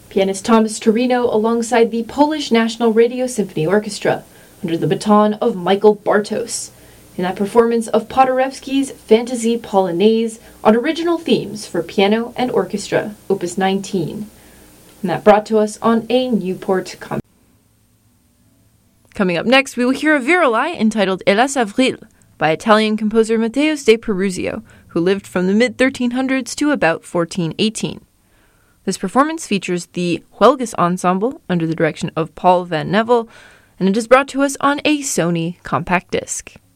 Pianist Thomas Torino alongside the Polish National Radio Symphony Orchestra, under the baton of Michael Bartos, in that performance of Paderewski's Fantasy Polonaise on original themes for piano and orchestra, Opus 19. And that brought to us on a Newport Company. Coming up next, we will hear a virelai entitled Hélas Avril by Italian composer Matteus de Peruzio, who lived from the mid-1300s to about 1418. This performance features the Huelgas Ensemble under the direction of Paul Van Nevel, and it is brought to us on a Sony compact disc.